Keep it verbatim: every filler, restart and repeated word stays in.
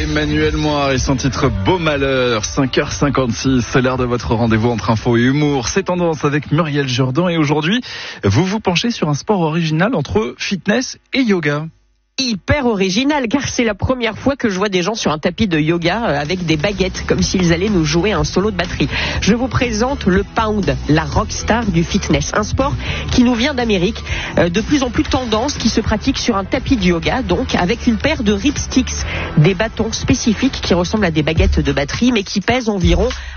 Emmanuel Moir et son titre Beau Malheur, cinq heures cinquante-six, c'est l'heure de votre rendez-vous entre info et humour. C'est Tendance avec Muriel Jourdan et aujourd'hui, vous vous penchez sur un sport original entre fitness et yoga. Hyper original, car c'est la première fois que je vois des gens sur un tapis de yoga avec des baguettes, comme s'ils allaient nous jouer un solo de batterie. Je vous présente le pound, la rockstar du fitness, un sport qui nous vient d'Amérique, de plus en plus tendance, qui se pratique sur un tapis de yoga, donc avec une paire de ripsticks, des bâtons spécifiques qui ressemblent à des baguettes de batterie, mais qui pèsent environ